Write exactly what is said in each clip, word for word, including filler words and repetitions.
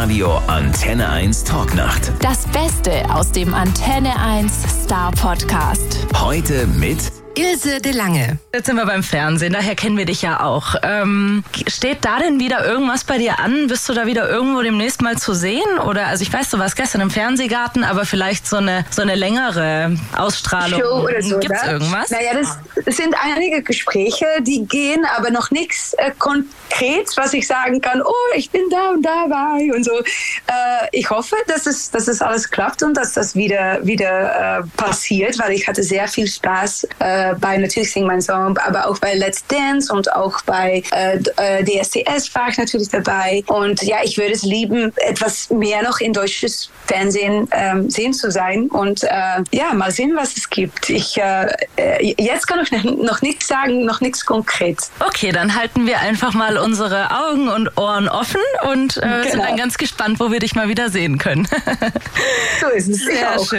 Radio Antenne eins Talknacht. Das Beste aus dem Antenne eins Star Podcast. Heute mit Ilse de Lange. Jetzt sind wir beim Fernsehen, daher kennen wir dich ja auch. Ähm, steht da denn wieder irgendwas bei dir an? Bist du da wieder irgendwo demnächst mal zu sehen? Oder, also ich weiß, du warst gestern im Fernsehgarten, aber vielleicht so eine, so eine längere Ausstrahlung. Show oder so, Gibt's oder? irgendwas? Naja, das, das sind einige Gespräche, die gehen, aber noch nichts äh, konkret, was ich sagen kann, oh, ich bin da und dabei und so. Äh, ich hoffe, dass es, dass es alles klappt und dass das wieder, wieder äh, passiert, weil ich hatte sehr viel Spaß äh, bei natürlich Sing Mein Song, aber auch bei Let's Dance und auch bei äh, D S D S war ich natürlich dabei. Und ja, ich würde es lieben, etwas mehr noch in deutsches Fernsehen ähm, sehen zu sein und äh, ja, mal sehen, was es gibt. Ich, äh, jetzt kann ich noch nichts sagen, noch nichts konkret. Okay, dann halten wir einfach mal unsere Augen und Ohren offen und äh, genau. sind dann ganz gespannt, wo wir dich mal wieder sehen können. So ist es. Sehr auch. schön.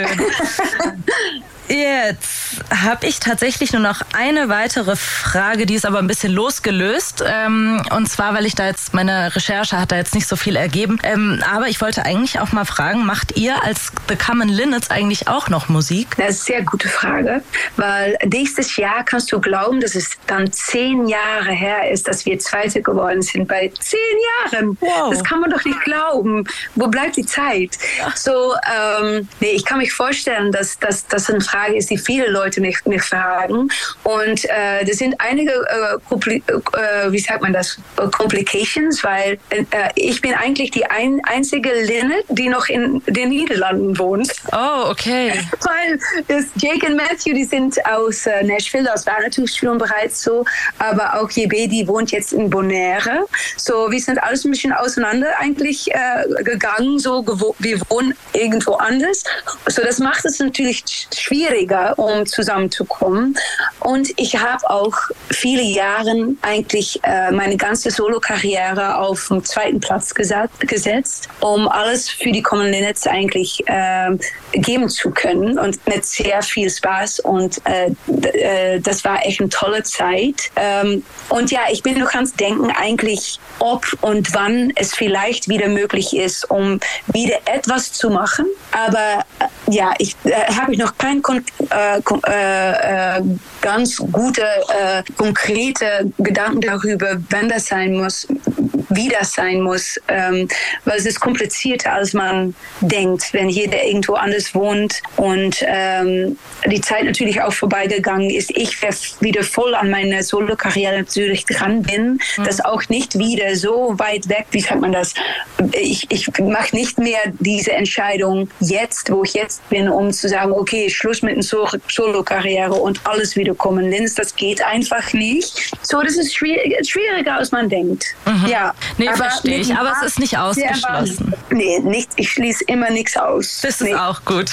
Jetzt habe ich tatsächlich nur noch eine weitere Frage, die ist aber ein bisschen losgelöst. Ähm, und zwar, weil ich da jetzt, meine Recherche hat da jetzt nicht so viel ergeben. Ähm, aber ich wollte eigentlich auch mal fragen, macht ihr als The Common Linnets eigentlich auch noch Musik? Das ist eine sehr gute Frage, weil nächstes Jahr kannst du glauben, dass es dann zehn Jahre her ist, dass wir Zweite geworden sind. Bei zehn Jahren. Wow. Das kann man doch nicht glauben. Wo bleibt die Zeit? Ja. So, ähm, nee, ich kann mich vorstellen, dass, dass das eine Frage ist, die viele Leute mich, mich fragen. Und äh, das sind einige, äh, Kompli- äh, wie sagt man das, Complications, weil äh, ich bin eigentlich die ein, einzige Linnet, die noch in den Niederlanden wohnt. Oh, okay. Weil das Jake und Matthew, die sind aus äh, Nashville, das war natürlich schon bereits so, aber auch J B, die wohnt jetzt in Bonaire. So, wir sind alles ein bisschen auseinander eigentlich äh, gegangen, so gewo- wir wohnen irgendwo anders. So, das macht es natürlich schwieriger, um zusammenzukommen. Und ich habe auch viele Jahre eigentlich äh, meine ganze Solo-Karriere auf den zweiten Platz gesa- gesetzt, um alles für die Common Linnets eigentlich äh, geben zu können und mit sehr viel Spaß und äh, d- äh, das war echt eine tolle Zeit. Ähm, und ja, ich bin noch ans Denken eigentlich, ob und wann es vielleicht wieder möglich ist, um wieder etwas zu machen. Aber äh, ja, ich äh, habe ich noch kein kon- äh, kon- äh, äh, ganz gute, äh, konkrete Gedanken darüber, wenn das sein muss, wie das sein muss, ähm, weil es ist komplizierter, als man denkt, wenn jeder irgendwo anders wohnt und ähm, die Zeit natürlich auch vorbeigegangen ist. Ich wieder voll an meine Solo-Karriere natürlich dran bin, mhm. das auch nicht wieder so weit weg, wie sagt man das, ich, ich mache nicht mehr diese Entscheidung jetzt, wo ich jetzt bin, um zu sagen, okay, Schluss mit einer Solo-Karriere und alles wieder kommen. Linz, das geht einfach nicht. So, das ist schwierig, schwieriger, als man denkt. Mhm. Ja. Nee, verstehe ich, aber es ist nicht ausgeschlossen. Nee, nicht, ich schließe immer nichts aus. Das nee. ist auch gut.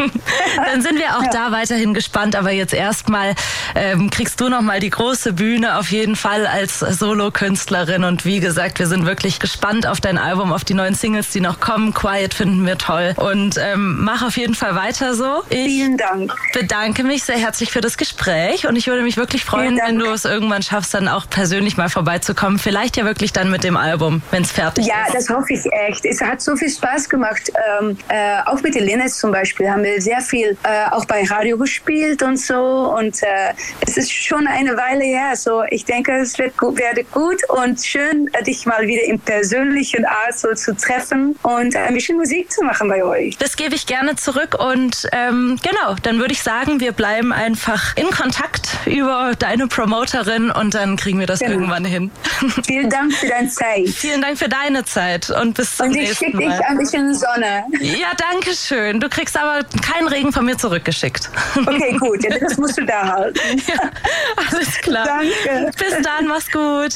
Dann sind wir auch ja. da weiterhin gespannt, aber jetzt erstmal ähm, kriegst du noch mal die große Bühne auf jeden Fall als Solo-Künstlerin und wie gesagt, wir sind wirklich gespannt auf dein Album, auf die neuen Singles, die noch kommen. Quiet finden wir toll und ähm, mach auf jeden Fall weiter so. Ich Vielen Dank. bedanke mich sehr herzlich für das Gespräch und ich würde mich wirklich freuen, wenn du es irgendwann schaffst, dann auch persönlich mal vorbeizukommen. Vielleicht ja wirklich dann mit dem Album, wenn es fertig ja, ist. Ja, das hoffe ich echt. Es hat so viel Spaß gemacht. Ähm, äh, auch mit den Linnets zum Beispiel haben wir sehr viel äh, auch bei Radio gespielt und so. Und äh, es ist schon eine Weile her. So, ich denke, es wird gut, werde gut und schön, äh, dich mal wieder im persönlichen Art so zu treffen und ein bisschen Musik zu machen bei euch. Das gebe ich gerne zurück und ähm, genau, dann würde ich sagen, wir bleiben einfach in Kontakt über deine Promoterin und dann kriegen wir das genau. irgendwann hin. Vielen Dank für deine Zeit. Vielen Dank für deine Zeit und bis zum und nächsten Mal. Und ich schicke dich ein bisschen Sonne. Ja, danke schön. Du kriegst aber keinen Regen von mir zurückgeschickt. Okay, gut. Ja, das musst du da halten. Ja, alles klar. Danke. Bis dann, mach's gut.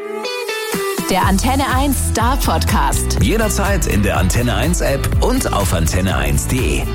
Der Antenne eins Star Podcast. Jederzeit in der Antenne eins App und auf antenne eins punkt de.